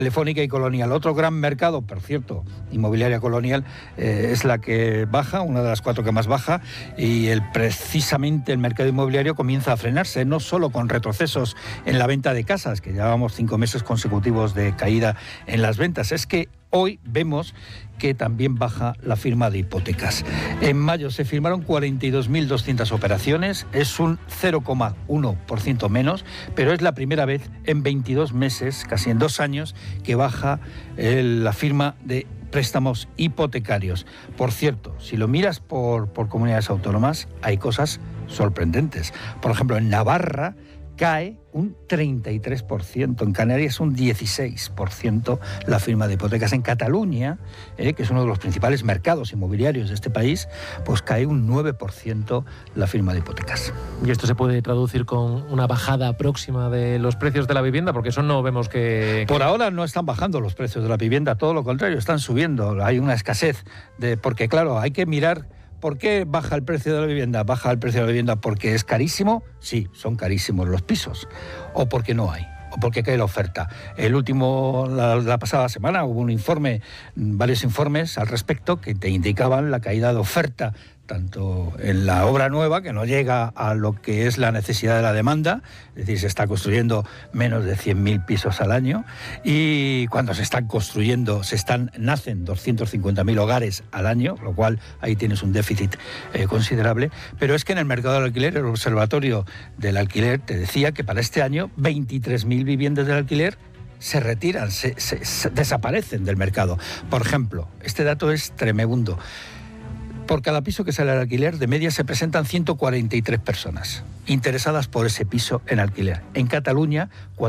Telefónica y Colonial. Otro gran mercado, por cierto, Inmobiliaria Colonial, es la que baja, una de las 4 que más baja, y precisamente el mercado inmobiliario comienza a frenarse, no solo con retrocesos en la venta de casas, que llevábamos 5 meses consecutivos de caída en las ventas, es que hoy vemos que también baja la firma de hipotecas. En mayo se firmaron 42.200 operaciones, es un 0,1% menos, pero es la primera vez en 22 meses, casi en 2 años, que baja la firma de préstamos hipotecarios. Por cierto, si lo miras por comunidades autónomas, hay cosas sorprendentes. Por ejemplo, en Navarra cae un 33%, en Canarias un 16% la firma de hipotecas. En Cataluña, que es uno de los principales mercados inmobiliarios de este país, pues cae un 9% la firma de hipotecas. ¿Y esto se puede traducir con una bajada próxima de los precios de la vivienda? Porque eso no vemos que... Por ahora no están bajando los precios de la vivienda, todo lo contrario, están subiendo. Hay una escasez, porque claro, hay que mirar. ¿Por qué baja el precio de la vivienda? ¿Baja el precio de la vivienda porque es carísimo? Sí, son carísimos los pisos. ¿O porque no hay? ¿O porque cae la oferta? La pasada semana hubo varios informes al respecto que te indicaban la caída de oferta, tanto en la obra nueva, que no llega a lo que es la necesidad de la demanda, es decir, se está construyendo menos de 100.000 pisos al año, y cuando se están construyendo, nacen 250.000 hogares al año, lo cual ahí tienes un déficit considerable, pero es que en el mercado del alquiler, el Observatorio del Alquiler te decía que para este año 23.000 viviendas del alquiler se retiran, se desaparecen del mercado. Por ejemplo, este dato es tremendo. Por cada piso que sale al alquiler, de media se presentan 143 personas interesadas por ese piso en alquiler. En Cataluña,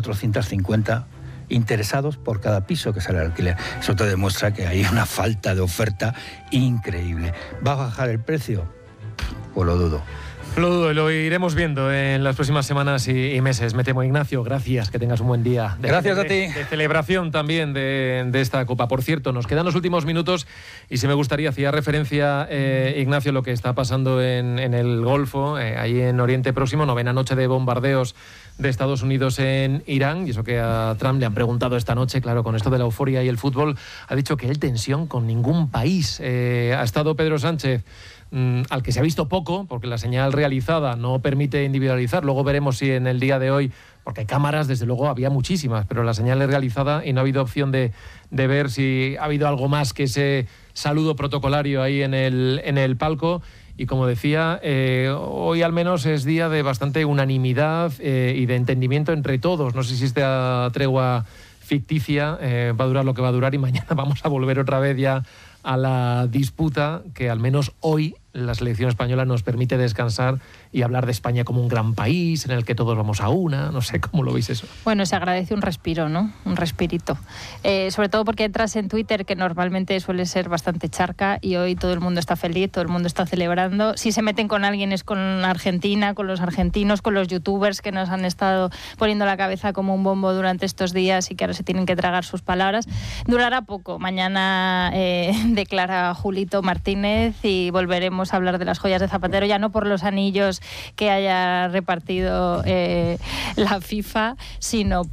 450 interesados por cada piso que sale al alquiler. Eso te demuestra que hay una falta de oferta increíble. ¿Va a bajar el precio? Pues lo dudo. Lo dudo, lo iremos viendo en las próximas semanas y meses. Me temo, Ignacio, gracias, que tengas un buen día. Gracias a ti. De celebración también de esta Copa. Por cierto, nos quedan los últimos minutos y si me gustaría, hacía referencia, Ignacio, lo que está pasando en el Golfo, ahí en Oriente Próximo, 9ª noche de bombardeos de Estados Unidos en Irán, y eso que a Trump le han preguntado esta noche, claro, con esto de la euforia y el fútbol, ha dicho que él tensión con ningún país. Ha estado Pedro Sánchez, al que se ha visto poco, porque la señal realizada no permite individualizar. Luego veremos si en el día de hoy, porque cámaras, desde luego, había muchísimas, pero la señal es realizada y no ha habido opción de ver si ha habido algo más que ese saludo protocolario ahí en el palco. Y como decía, hoy al menos es día de bastante unanimidad y de entendimiento entre todos. No sé si esta tregua ficticia va a durar lo que va a durar y mañana vamos a volver otra vez ya a la disputa que al menos hoy la selección española nos permite descansar y hablar de España como un gran país en el que todos vamos a una. No sé cómo lo veis eso. Bueno, se agradece un respiro, ¿no? Un respirito. Sobre todo porque entras en Twitter, que normalmente suele ser bastante charca, y hoy todo el mundo está feliz, todo el mundo está celebrando. Si se meten con alguien es con Argentina, con los argentinos, con los youtubers que nos han estado poniendo la cabeza como un bombo durante estos días y que ahora se tienen que tragar sus palabras. Durará poco. Mañana declara Julito Martínez y volveremos a hablar de las joyas de Zapatero, ya no por los anillos que haya repartido la FIFA, sino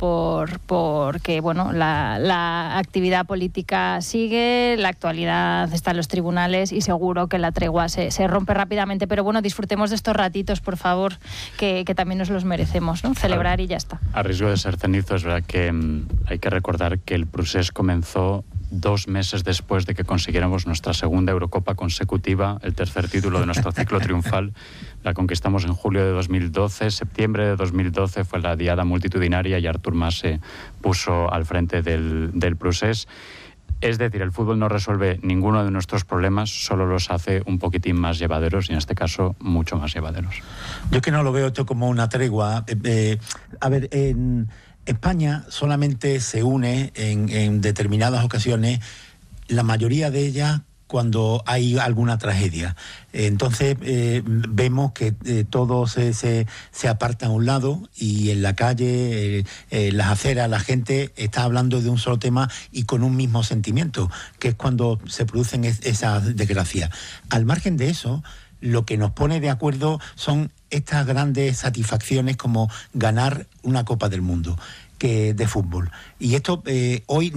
porque bueno, la actividad política sigue, la actualidad está en los tribunales y seguro que la tregua se rompe rápidamente. Pero bueno, disfrutemos de estos ratitos, por favor, que también nos los merecemos, ¿no? Celebrar y ya está. A riesgo de ser cenizo, es verdad que hay que recordar que el procés comenzó 2 meses después de que consiguiéramos nuestra segunda Eurocopa consecutiva, el tercer título de nuestro ciclo triunfal. La conquistamos en julio de 2012, septiembre de 2012 fue la diada multitudinaria y Artur Mas se puso al frente del procés. Es decir, el fútbol no resuelve ninguno de nuestros problemas, solo los hace un poquitín más llevaderos y en este caso mucho más llevaderos. Yo que no lo veo esto como una tregua. A ver, en España solamente se une en determinadas ocasiones, la mayoría de ellas cuando hay alguna tragedia. Entonces vemos que todos se apartan a un lado y en la calle, las aceras, la gente está hablando de un solo tema y con un mismo sentimiento, que es cuando se producen esas desgracias. Al margen de eso, lo que nos pone de acuerdo son estas grandes satisfacciones como ganar una Copa del Mundo de fútbol. Y esto hoy